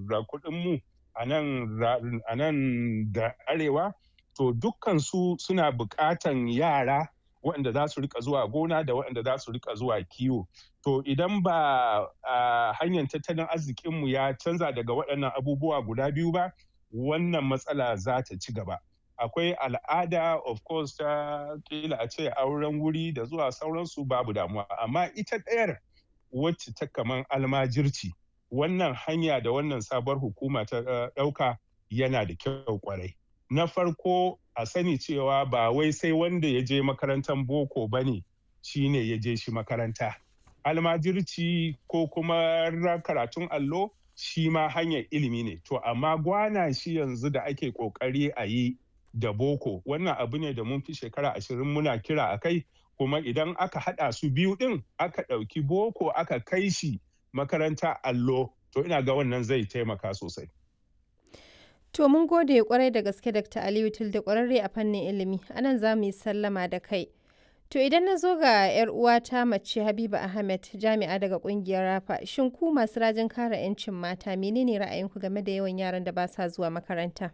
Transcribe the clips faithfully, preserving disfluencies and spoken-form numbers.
kuɗinmu a nan da arewa, to dukkansu suna buƙatan yara waɗanda za su rika zuwa gona da waɗanda za su rika zuwa kiwo. To idan ba a hanyar tattalin arzikinmu ya canza daga waɗannan abubuwa guda biyu ba, wannan matsala za ta ci gaba. Akwai al'ada of course ta kila a ce auren wuri da zuwa sauransu babu damuwa, amma ita ɗayar wacce ta kaman almajirci, wannan hanya da wannan sabuwar hukuma ta ɗauka yana da kyau kwarai. Na farko a sani cewa ba wai sai wanda ya je makarantar boko ba ne shi ne ya je shi makaranta. Almajirci ko kuma karatun allo shi ma hanyar ilimi ne. To amma gwana shi yanzu da ake ƙoƙari a yi da boko, wannan abu ne da mun fi shekara ashirin muna kira a kai, kuma idan aka haɗa su biyu ɗin aka ɗauki boko aka kai shi makaranta allo, to ina ga wannan zai taimaka sosai. To mun gode kwarai da gaske Dakta Aliyu Tilde, kwararre a fannin ilimi. Anan za mu yi sallama da kai. To idan na zo ga 'yar uwata mace Habiba Ahmed, jami'a daga kungiyar Rafa, shin ku masu rajin kare 'yancin mata menene ra'ayinku game da yawan yaran da ba sa zuwa makaranta?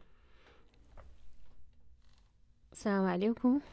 Assalamu alaikum.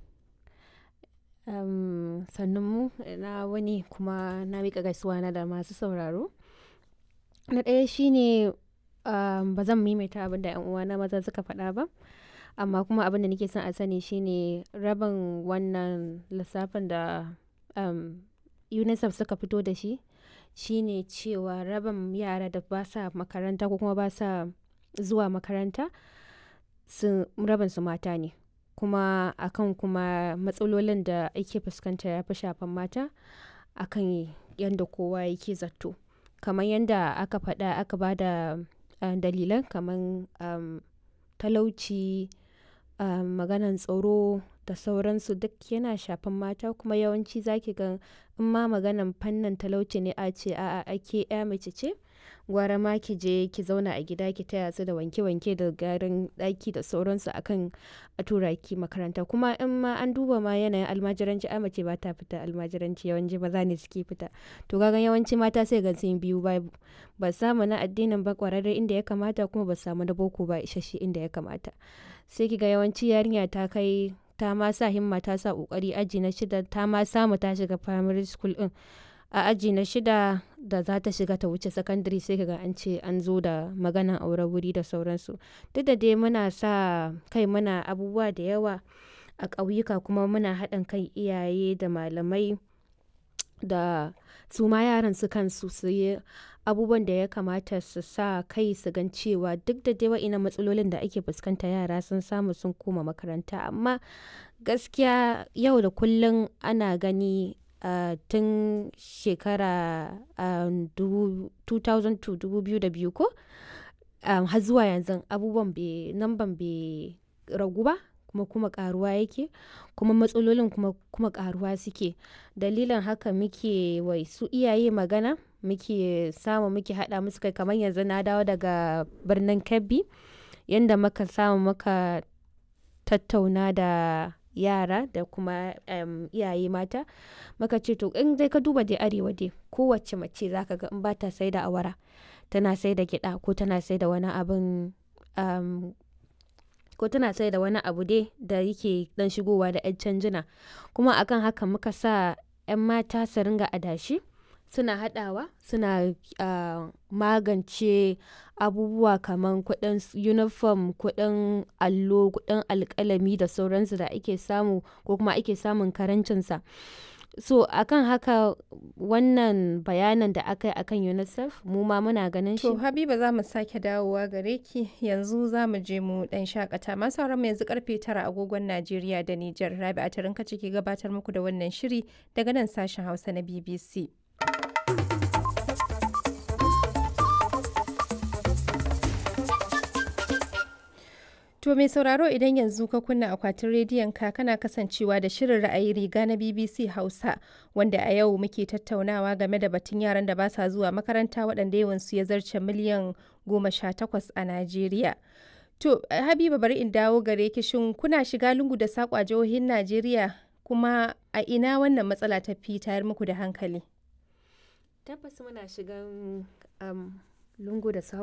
Um, sannunmu na wani kuma na miƙa gaisuwa na da masu sauraro. Na ɗaya shine um, ba zan maimaita abin da 'yan uwana maza suka faɗa ba, amma kuma abin da nake son a sani shine rabin wannan lissafin da um, UNICEF suka fito da shi shine cewa rabin yara da ba sa makaranta ko kuma ba sa zuwa makaranta sun rabin su mata ne, kuma akan kuma matsalolin da ake fuskanta ya fi shafan mata akan yadda kowa yake zato. Kamar yadda aka faɗa aka ba da uh, dalilan kamar um, talauci, um, maganan tsaro da sauransu duk yana shafan mata, kuma yawanci zaki ga in ma maganan fannin talauci ne a ce a'a ake ya mace ce, gwara ma ki je ki zauna a gida ki taya su da wanke-wanke da gyaran ɗaki da sauransu akan a tura ki makaranta. Kuma in ma an duba ma yanayin almajiranci a mace ba ta fita almajiranci, yawanci maza ne suke fita. To kaga yawanci mata sai ga sun biyu babu, ba samu na addinin ba kwararre inda ya kamata, kuma ba samu na boko ba isasshe inda ya kamata. Sai ki ga yawanci yarinya ta kai ta ma sa himma ta sa kokari aji na shida, ta ma samu ta shiga primary school din, a aji na shida da za ta shiga ta wuce secondary sai kaga an ce an zo da maganan aure wuri da sauransu. Duk da dai muna sa kai muna abubuwa da yawa a ƙauyuka, kuma muna haɗin kai iyaye da malamai da su ma yaran su kansu su yi abubuwan da ya kamata su sa kai su gan cewa duk da dai wa'ina matsalolin da ake fuskanta yara sun samu sun koma makaranta. Amma gaskiya yau da kullum ana gani uh, tun shekara um, two thousand two dubu biyu da biyu ko um, har zuwa yanzu abubuwan bai namban bai ragu ba, kuma kuma karuwa yake, kuma matsalolin kuma kuma karuwa suke. Dalilin haka muke wai su iyaye magana, muke samu muke haɗa musu kai. Kamar yanzu na dawo daga birnin Kebbi, yanda muka samu muka tattauna da yara da kuma um, iyaye mata, muka ce to in dai ka duba dai arewa dai kowace mace zaka ga in ba ta sai da awara tana sai da gyaɗa, ko tana sai da wani abin um, ko tana sai da wani abu dai da yake dan shigowa da 'yan canjina. Kuma akan haka muka sa 'yan mata su ringa adashi, suna haɗawa suna uh, magance abubuwa kamar kuɗin uniform, kuɗin allo, kuɗin alƙalami da sauransu da ake samu ko kuma ake samun karancinsa. So akan haka wannan bayanan da aka yi akan UNICEF mu ma muna ganin shi. To Habiba za mu sake dawowa gare ki, yanzu za mu je mu dan shakata. Masu sauran mu yanzu karfe tara agogon Najeriya da Nijar. Rabi'a Tarinka ce ke gabatar muku da wannan shiri daga nan sashen Hausa na B B C. To mai sauraro, idan yanzu ka kunna akwatin rediyon ka kana kasancewa da shirin ra'ayi riga na B B C Hausa, wanda a yau muke tattaunawa game da batun yaran da ba sa zuwa makaranta waɗanda yawansu ya zarce miliyan goma sha takwas a Najeriya. To Habiba, bari in dawo gare ki, shin kuna shiga lungu da saƙo a jihohin Najeriya, kuma a ina wannan matsala ta fi tayar muku da hankali? Tabbas muna shigan um, lungu da saƙo